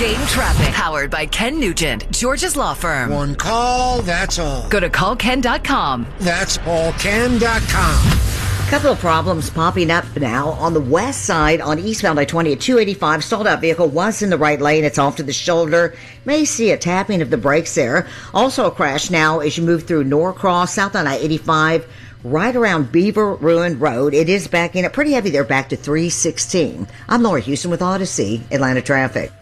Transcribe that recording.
Game traffic. Powered by Ken Nugent, Georgia's law firm. One call, that's all. Go to callken.com. That's allken.com. Couple of problems popping up now on the west side on eastbound I-20 at 285. Stalled out vehicle was in the right lane. It's off to the shoulder. May see a tapping of the brakes there. Also a crash now as you move through Norcross, south on I-85, right around Beaver Ruin Road. It is backing up pretty heavy there back to 316. I'm Laura Houston with Odyssey, Atlanta Traffic.